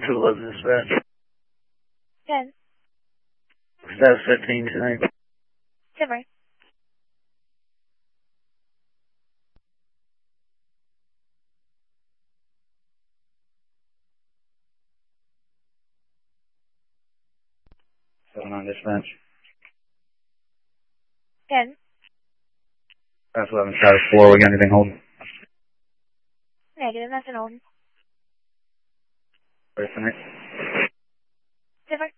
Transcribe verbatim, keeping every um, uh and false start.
Who was dispatch? ten. That's fifteen tonight. Timber. seven on dispatch. ten. That's eleven status four. We got anything holding? Negative, nothing holding. Where's tonight? Timber.